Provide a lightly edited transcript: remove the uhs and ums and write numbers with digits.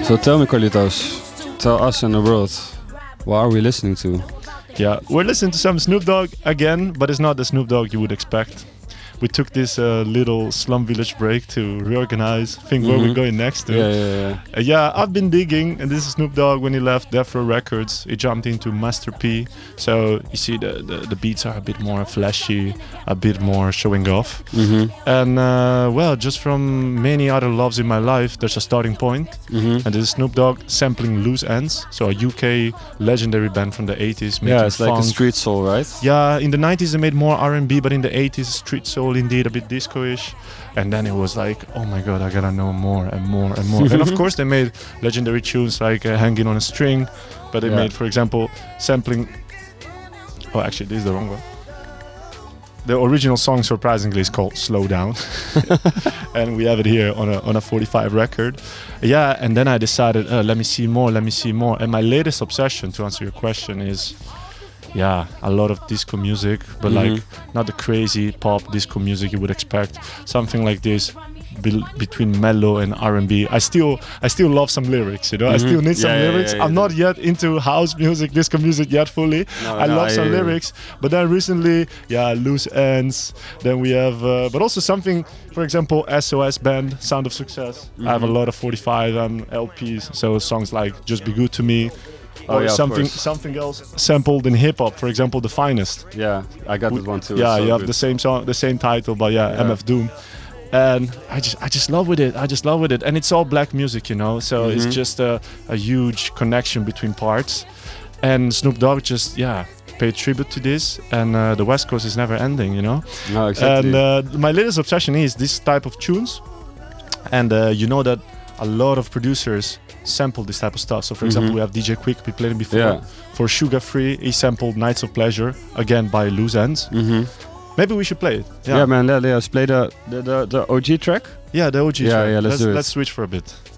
So tell me, Carlitos, tell us and the world, what are we listening to? Yeah, we're listening to some Snoop Dogg again, but it's not the Snoop Dogg you would expect. We took this little Slum Village break to reorganize, think where we're going next to. Yeah. I've been digging, and this is Snoop Dogg when he left Death Row Records. He jumped into Master P, so you see the beats are a bit more flashy, a bit more showing off. And well, just from many other loves in my life, there's a starting point. And this is Snoop Dogg sampling Loose Ends, so a UK legendary band from the 80s. Yeah, it's funk. like a street soul, right? Yeah, in the 90s they made more R&B, but in the 80s street soul indeed, a bit disco-ish. And then it was like, oh my god, I gotta know more and more and more. And of course they made legendary tunes like Hanging on a String, but they made, for example, sampling... Oh, actually, this is the wrong one. The original song, surprisingly, is called Slow Down. And we have it here on a 45 record. Yeah, and then I decided, let me see more. And my latest obsession, to answer your question, is... yeah, a lot of disco music, but like not the crazy pop disco music you would expect. Something like this, between mellow and R&B. I still love some lyrics, you know. I still need some lyrics. I'm not yet into house music, disco music yet fully. I love some lyrics, but then recently, Loose Ends. Then we have, but also something, for example, SOS Band, Sound of Success. I have a lot of 45 LPs, so songs like Just Be Good to Me. Or something else sampled in hip hop, for example, The Finest. Yeah, I got that one too. Yeah, you have the same song, the same title, but MF Doom. And I just love with it. And it's all black music, you know. So it's just a huge connection between parts. And Snoop Dogg just paid tribute to this. And the West Coast is never ending, you know. No, exactly. And my latest obsession is this type of tunes. And you know that a lot of producers sample this type of stuff. So for example, we have DJ Quick, we played him before. Yeah. For Sugar Free, he sampled Nights of Pleasure, again by Loose Ends. Maybe we should play it. Yeah, man, let's play the OG track. Yeah, the OG track. Yeah, let's do it. Let's switch for a bit.